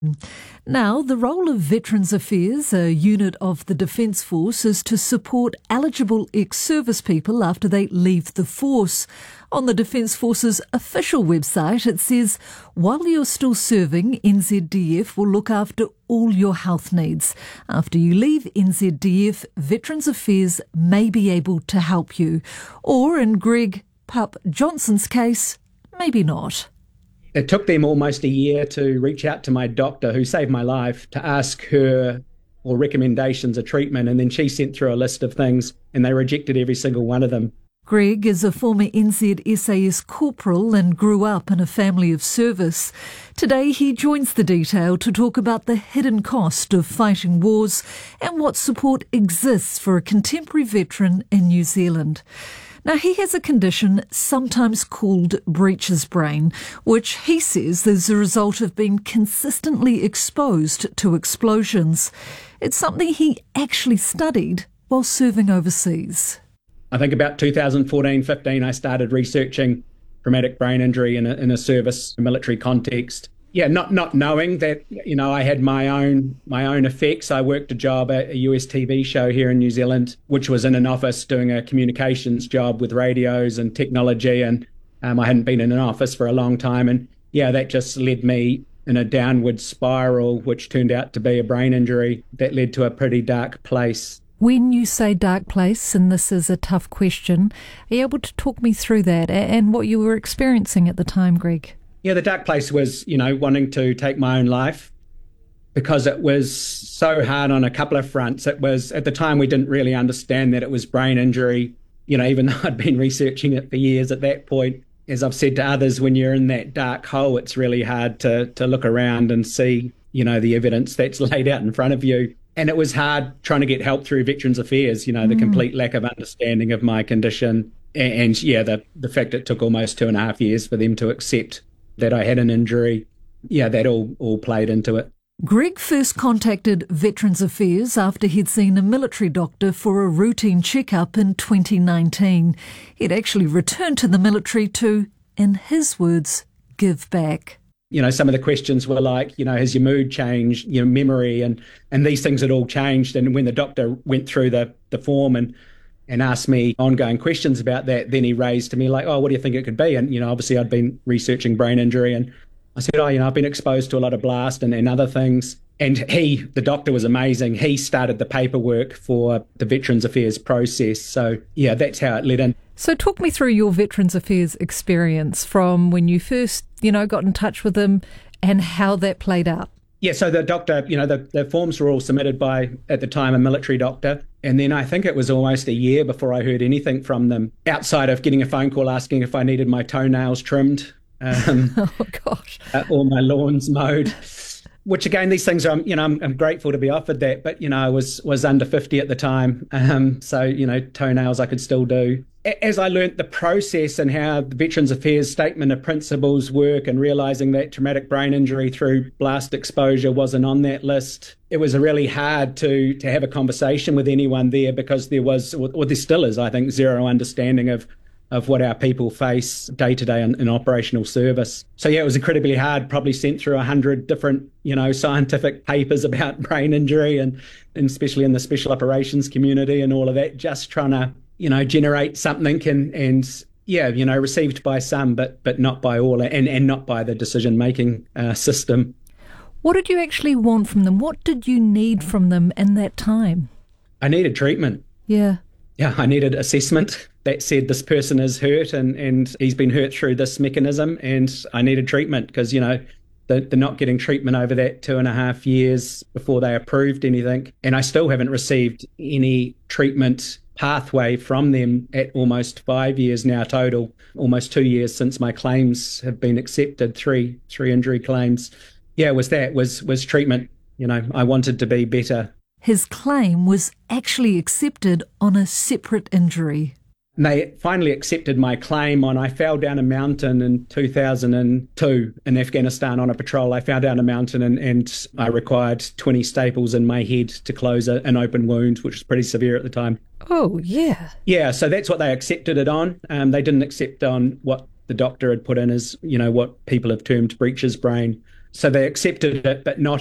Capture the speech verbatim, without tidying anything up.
Now, the role of Veterans Affairs, a unit of the Defence Force, is to support eligible ex-service people after they leave the force. On the Defence Force's official website, it says, while you're still serving, N Z D F will look after all your health needs. After you leave N Z D F, Veterans Affairs may be able to help you. Or, in Greg Pup Johnson's case, maybe not. It took them almost a year to reach out to my doctor, who saved my life, to ask her or recommendations of treatment, and then she sent through a list of things and they rejected every single one of them. Greg is a former N Z S A S corporal and grew up in a family of service. Today he joins The Detail to talk about the hidden cost of fighting wars and what support exists for a contemporary veteran in New Zealand. Now, he has a condition sometimes called breeches brain, which he says is a result of being consistently exposed to explosions. It's something he actually studied while serving overseas. I think about two thousand fourteen fifteen, I started researching traumatic brain injury in a, in a service military context. Yeah, not not knowing that, you know, I had my own my own effects. I worked a job at a U S T V show here in New Zealand, which was in an office doing a communications job with radios and technology, and um, I hadn't been in an office for a long time. And yeah, that just led me in a downward spiral, which turned out to be a brain injury that led to a pretty dark place. When you say dark place, and this is a tough question, are you able to talk me through that and what you were experiencing at the time, Greg? Yeah, the dark place was, you know, wanting to take my own life because it was so hard on a couple of fronts. It was, at the time, we didn't really understand that it was brain injury, you know, even though I'd been researching it for years at that point. As I've said to others, when you're in that dark hole, it's really hard to to look around and see, you know, the evidence that's laid out in front of you. And it was hard trying to get help through Veterans Affairs, you know, the mm. complete lack of understanding of my condition. And, and yeah, the, the fact it took almost two and a half years for them to accept that I had an injury, yeah, that all, all played into it. Greg first contacted Veterans Affairs after he'd seen a military doctor for a routine checkup in twenty nineteen. He'd actually returned to the military to, in his words, give back. You know, some of the questions were like, you know, has your mood changed, your memory, and, and these things had all changed. And when the doctor went through the, the form and and asked me ongoing questions about that, then he raised to me like, oh, what do you think it could be? And, you know, obviously I'd been researching brain injury, and I said, oh, you know, I've been exposed to a lot of blast and, and other things. And he, the doctor was amazing. He started the paperwork for the Veterans Affairs process. So, yeah, that's how it led in. So talk me through your Veterans Affairs experience from when you first, you know, got in touch with him and how that played out. Yeah, so the doctor, you know, the, the forms were all submitted by, at the time, a military doctor. And then I think it was almost a year before I heard anything from them, outside of getting a phone call asking if I needed my toenails trimmed um, oh, gosh. Uh, or my lawns mowed. Which, again, these things are, you know, I'm, I'm grateful to be offered that. But, you know, I was, was under fifty at the time. Um, so, you know, toenails I could still do. As I learnt the process and how the Veterans Affairs Statement of Principles work, and realising that traumatic brain injury through blast exposure wasn't on that list, it was really hard to to have a conversation with anyone there, because there was, or there still is, I think, zero understanding of of what our people face day to day in, in operational service. So yeah, it was incredibly hard, probably sent through a hundred different, you know, scientific papers about brain injury, and, and especially in the special operations community and all of that, just trying to, you know, generate something and, and yeah, you know, received by some, but but not by all, and, and not by the decision-making uh, system. What did you actually want from them? What did you need from them in that time? I needed treatment. Yeah. Yeah, I needed assessment that said this person is hurt and, and he's been hurt through this mechanism, and I needed treatment because, you know, they're, they're not getting treatment over that two and a half years before they approved anything. And I still haven't received any treatment pathway from them at almost five years now total, almost two years since my claims have been accepted, three three injury claims. Yeah, it was that, was, was treatment. You know, I wanted to be better. His claim was actually accepted on a separate injury. And they finally accepted my claim on, I fell down a mountain in two thousand two in Afghanistan on a patrol. I fell down a mountain and, and I required twenty staples in my head to close a, an open wound, which was pretty severe at the time. Oh, yeah. Yeah, so that's what they accepted it on. Um, they didn't accept on what the doctor had put in as, you know, what people have termed breeches brain, So they accepted it, but not